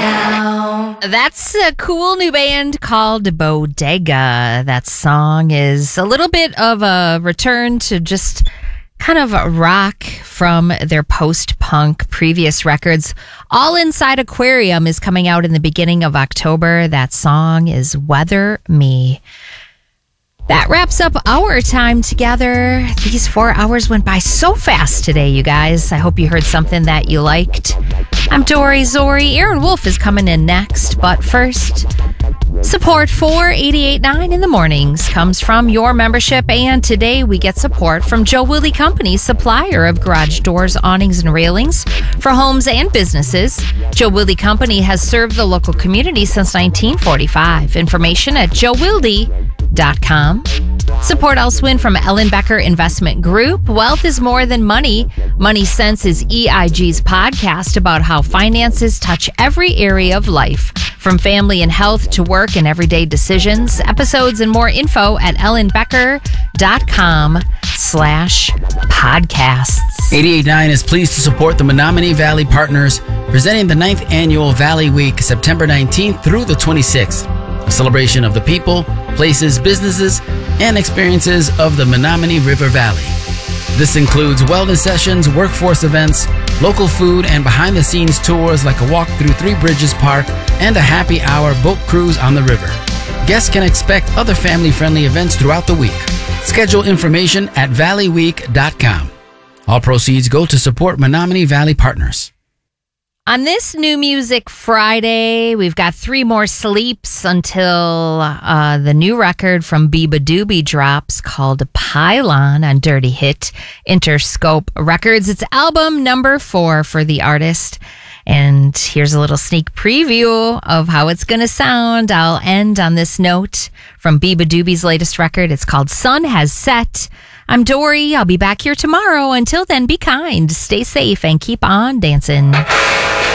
now. That's a cool new band called Bodega. That song is a little bit of a return to just kind of rock from their post-punk previous records. All Inside Aquarium is coming out in the beginning of October. That song is Weather Me. That wraps up our time together. These 4 hours went by so fast today, you guys. I hope you heard something that you liked. I'm Dory Zori. Aaron Wolf is coming in next, but first, support for 88.9 in the mornings comes from your membership, and today we get support from Joe Willie Company, supplier of garage doors, awnings, and railings for homes and businesses. Joe Willie Company has served the local community since 1945. Information at joewillie.com. Support also win from Ellen Becker Investment Group. Wealth is more than money. Money Sense is EIG's podcast about how finances touch every area of life, from family and health to work and everyday decisions. Episodes and more info at ellenbecker.com/podcasts. 88.9 is pleased to support the Menominee Valley Partners, presenting the 9th Annual Valley Week, September 19th through the 26th. A celebration of the people, places, businesses, and experiences of the Menominee River Valley. This includes wellness sessions, workforce events, local food, and behind-the-scenes tours like a walk through Three Bridges Park and a happy hour boat cruise on the river. Guests can expect other family-friendly events throughout the week. Schedule information at valleyweek.com. All proceeds go to support Menominee Valley Partners. On this New Music Friday, we've got 3 more sleeps until the new record from Biba Doobie drops called Pylon on Dirty Hit Interscope Records. It's album number 4 for the artist. And here's a little sneak preview of how it's going to sound. I'll end on this note from Biba Doobie's latest record. It's called Sun Has Set. I'm Dory. I'll be back here tomorrow. Until then, be kind, stay safe, and keep on dancing.